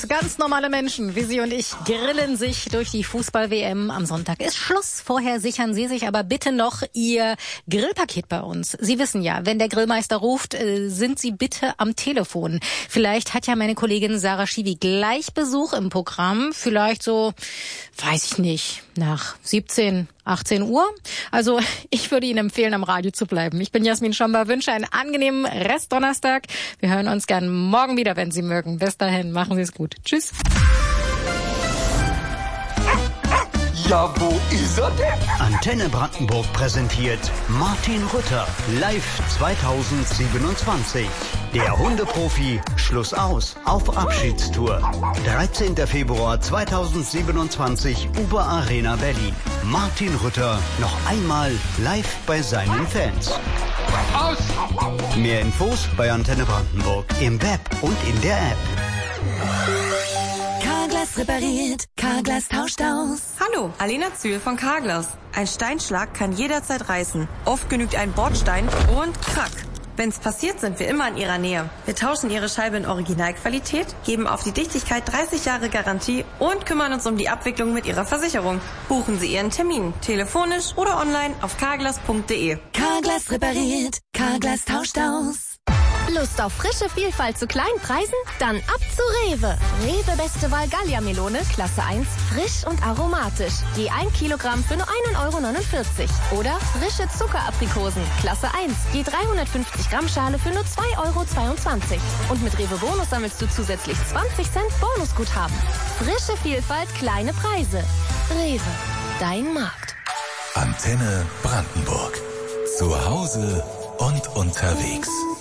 Ganz normale Menschen wie Sie und ich grillen sich durch die Fußball-WM. Am Sonntag ist Schluss. Vorher sichern Sie sich aber bitte noch Ihr Grillpaket bei uns. Sie wissen ja, wenn der Grillmeister ruft, sind Sie bitte am Telefon. Vielleicht hat ja meine Kollegin Sarah Schiwi gleich Besuch im Programm. Vielleicht so, weiß ich nicht, nach 17, 18 Uhr. Also ich würde Ihnen empfehlen, am Radio zu bleiben. Ich bin Jasmin Schomba, wünsche einen angenehmen Restdonnerstag. Wir hören uns gern morgen wieder, wenn Sie mögen. Bis dahin, machen Sie es gut. Tschüss. Ja, wo ist er denn? Antenne Brandenburg präsentiert Martin Rütter live 2027. Der Hundeprofi Schluss aus auf Abschiedstour. 13. Februar 2027 Uber Arena Berlin. Martin Rütter noch einmal live bei seinen Fans. Aus! Mehr Infos bei Antenne Brandenburg im Web und in der App. Carglass repariert, Carglass tauscht aus. Hallo, Alena Zühl von Carglass. Ein Steinschlag kann jederzeit reißen. Oft genügt ein Bordstein und krack. Wenn's passiert, sind wir immer in Ihrer Nähe. Wir tauschen Ihre Scheibe in Originalqualität, geben auf die Dichtigkeit 30 Jahre Garantie und kümmern uns um die Abwicklung mit Ihrer Versicherung. Buchen Sie Ihren Termin, telefonisch oder online auf carglass.de. Carglass repariert, Carglass tauscht aus. Lust auf frische Vielfalt zu kleinen Preisen? Dann ab zu Rewe. Rewe beste Wahl Gallia-Melone, Klasse 1, frisch und aromatisch. Je 1 Kilogramm für nur 1,49 €. Oder frische Zuckeraprikosen, Klasse 1, je 350 Gramm Schale für nur 2,22 €. Und mit Rewe Bonus sammelst du zusätzlich 20 Cent Bonusguthaben. Frische Vielfalt, kleine Preise. Rewe, dein Markt. Antenne Brandenburg. Zu Hause und unterwegs.